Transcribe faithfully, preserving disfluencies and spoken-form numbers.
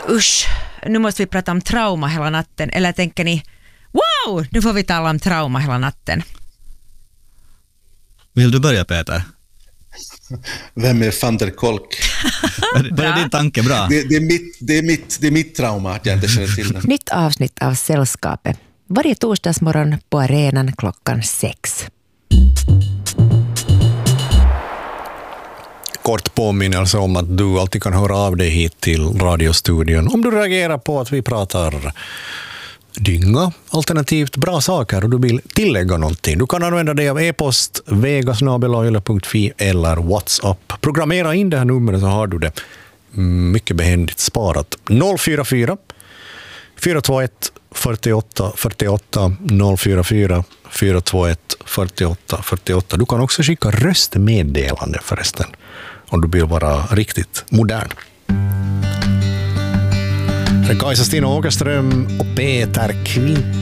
usch, nu måste vi prata om trauma hela natten. Eller tänker ni, wow, nu får vi tala om trauma hela natten. Vill du börja, Peter? Vem är van der Kolk? Börjar din tanke bra? Det, det, är mitt, det, är mitt, det är mitt trauma att jag inte känner till den. Nytt avsnitt av Sällskapet. Varje torsdagsmorgon på arenan klockan sex. Kort påminnelse om att du alltid kan höra av dig hit till radiostudion om du reagerar på att vi pratar dynga, alternativt bra saker och du vill tillägga någonting. Du kan använda dig av e-post vega snabel-a yle punkt fi eller WhatsApp. Programmera in det här numret så har du det mycket behändigt sparat. noll fyra fyra fyra två ett fyrtioåtta fyrtioåtta noll fyra fyra fyra två ett fyrtioåtta fyrtioåtta. Du kan också skicka röstmeddelande förresten om du vill vara riktigt modern. Det är Kajsa Stina Åkerström och Peter Kvint